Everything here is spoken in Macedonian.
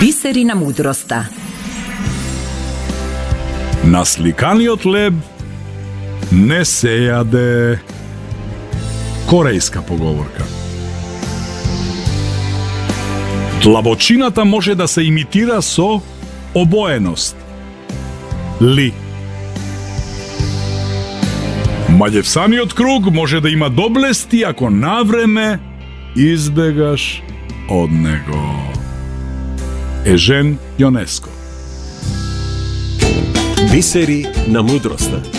Biserina mudrosta. Naslikaniот hleb ne se jade. Корейска поговорка. Длабочината може да се имитира со обоеност. Ли. Маѓевсаниот круг може да има доблести ако навреме избегаш од него. Ежен Јонеско. Бисери на мудроста.